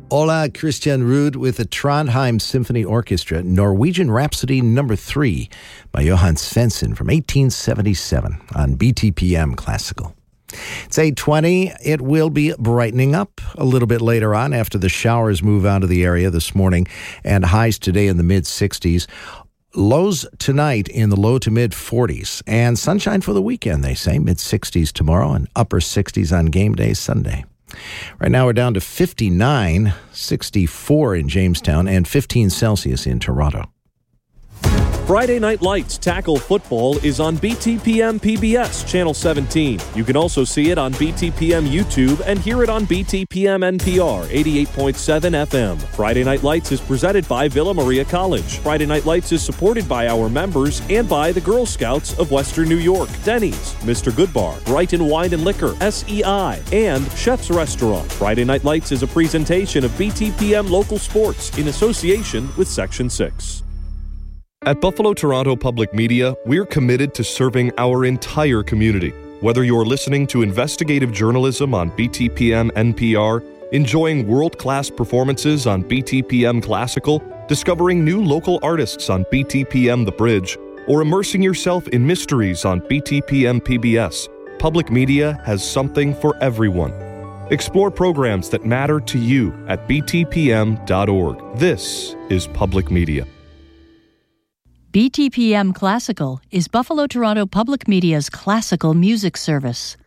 Ola Christian Ruud with the Trondheim Symphony Orchestra, Norwegian Rhapsody No. 3 by Johann Svensson from 1877 on BTPM Classical. It's 8:20. It will be brightening up a little bit later on after the showers move out of the area this morning, and highs today in the mid-60s. Lows tonight in the low to mid-40s, and sunshine for the weekend, they say, mid-60s tomorrow and upper 60s on game day Sunday. Right now we're down to 59, 64 in Jamestown, and 15 Celsius in Toronto. Friday Night Lights Tackle Football is on BTPM PBS Channel 17. You can also see it on BTPM YouTube and hear it on BTPM NPR 88.7 FM. Friday Night Lights is presented by Villa Maria College. Friday Night Lights is supported by our members and by the Girl Scouts of Western New York, Denny's, Mr. Goodbar, Brighton Wine and Liquor, SEI, and Chef's Restaurant. Friday Night Lights is a presentation of BTPM Local Sports in association with Section 6. At Buffalo Toronto Public Media, we're committed to serving our entire community. Whether you're listening to investigative journalism on BTPM NPR, enjoying world-class performances on BTPM Classical, discovering new local artists on BTPM The Bridge, or immersing yourself in mysteries on BTPM PBS, Public Media has something for everyone. Explore programs that matter to you at btpm.org. This is Public Media. BTPM Classical is Buffalo Toronto Public Media's classical music service.